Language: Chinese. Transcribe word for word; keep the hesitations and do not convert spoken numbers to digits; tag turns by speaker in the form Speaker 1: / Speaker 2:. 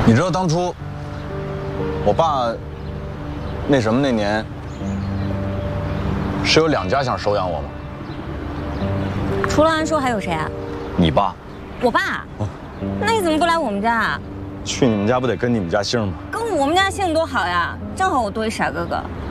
Speaker 1: 你知道当初我爸那什么那年是有两家想收养我吗？
Speaker 2: 除了安叔还有谁啊？
Speaker 1: 你爸。
Speaker 2: 我爸？哦、那你怎么不来我们家啊？
Speaker 1: 去你们家不得跟你们家姓吗？
Speaker 2: 跟我们家姓多好呀，正好我多一傻哥哥。